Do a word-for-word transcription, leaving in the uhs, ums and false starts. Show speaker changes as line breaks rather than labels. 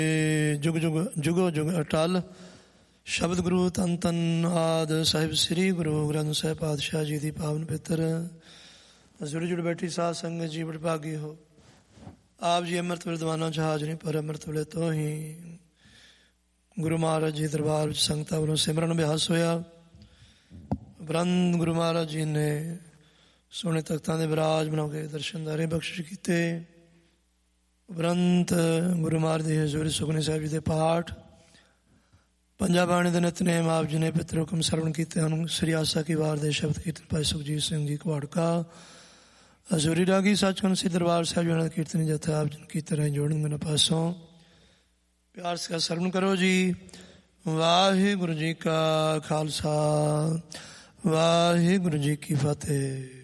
ਜੁਗ ਜੁਗ ਜੁਗੋ ਜੁਗ ਅਟਲ। ਸ਼ਬਦ ਗੁਰੂ ਧੰਨ ਧੰਨ ਆਦਿ ਸਾਹਿਬ ਸ੍ਰੀ ਗੁਰੂ ਗ੍ਰੰਥ ਸਾਹਿਬ ਪਾਤਸ਼ਾਹ ਜੀ ਦੀ ਪਾਵਨ ਪਿੱਤਰ ਜੁੜ ਜੁੜ ਬੈਠੀ ਸਾਧ ਸੰਗਤ ਜੀ ਬੜ ਭਾਗੀ ਹੋ। ਆਪ ਜੀ ਅੰਮ੍ਰਿਤ ਵੇਲੇ ਦੀਵਾਨਾਂ 'ਚ ਹਾਜ਼ਰ ਨਹੀਂ, ਪਰ ਅੰਮ੍ਰਿਤ ਵੇਲੇ ਤੋਂ ਹੀ ਗੁਰੂ ਮਹਾਰਾਜ ਜੀ ਦਰਬਾਰ ਵਿੱਚ ਸੰਗਤਾਂ ਵੱਲੋਂ ਸਿਮਰਨ ਅਭਿਆਸ ਹੋਇਆ। ਉਪਰੰਤ ਗੁਰੂ ਮਹਾਰਾਜ ਜੀ ਨੇ ਸੋਹਣੇ ਤਖਤਾਂ ਦੇ ਵਿਰਾਜ ਬਣਾ ਕੇ ਦਰਸ਼ਨਦਾਰੇ ਬਖਸ਼ਿਸ਼ ਕੀਤੇ। ਉਪਰੰਤ ਗੁਰੂ ਮਹਾਰਾਜ ਦੀ ਹਜ਼ੂਰੀ ਸੁਖਮਨੀ ਸਾਹਿਬ ਜੀ ਦੇ ਪਾਠ, ਪੰਜਾਂ ਬਾਣੀ ਦੇ ਨਿਤਨੇਮ ਆਪ ਜੀ ਨੇ ਪਿਤਰ ਹੁਕਮ ਸਰਵਣ ਕੀਤੇ ਹਨ। ਸ੍ਰੀ ਆਸਾ ਕੀ ਵਾਰ ਦੇ ਸ਼ਬਦ ਕੀਰਤਨ ਭਾਈ ਸੁਖਜੀਤ ਸਿੰਘ ਜੀ ਘਵਾੜਕਾ, ਹਜ਼ੂਰੀ ਰਾਗੀ ਸੱਚਖੰਡ ਸ੍ਰੀ ਦਰਬਾਰ ਸਾਹਿਬ ਜੀ ਨਾਲ ਕੀਰਤਨ ਜਥੇ ਆਪ ਜੀ ਕੀਰਤਨ ਰਾਹੀਂ ਜੋੜਨ ਮੇਰੇ ਪਾਸੋਂ ਪਿਆਰ ਸਾ ਸਰਵਣ ਕਰੋ ਜੀ। ਵਾਹਿਗੁਰੂ ਜੀ ਕਾ ਖਾਲਸਾ, ਵਾਹਿਗੁਰੂ ਜੀ ਕੀ ਫਤਿਹ।